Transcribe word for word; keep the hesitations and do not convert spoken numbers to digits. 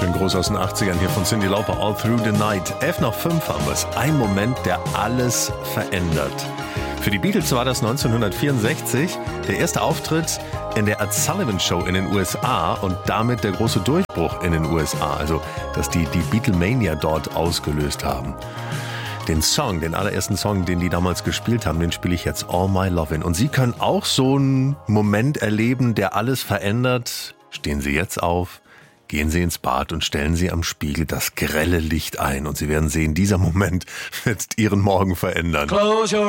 Schön groß aus den achtzigern hier von Cyndi Lauper, All Through the Night. elf nach fünf haben wir es. Ein Moment, der alles verändert. Für die Beatles war das neunzehnhundertvierundsechzig der erste Auftritt in der Ed Sullivan Show in den U S A und damit der große Durchbruch in den U S A. Also, dass die die Beatlemania dort ausgelöst haben. Den Song, den allerersten Song, den die damals gespielt haben, den spiele ich jetzt All My Lovin'. Und Sie können auch so einen Moment erleben, der alles verändert. Stehen Sie jetzt auf, gehen Sie ins Bad und stellen Sie am Spiegel das grelle Licht ein. Und Sie werden sehen, dieser Moment wird Ihren Morgen verändern. Close your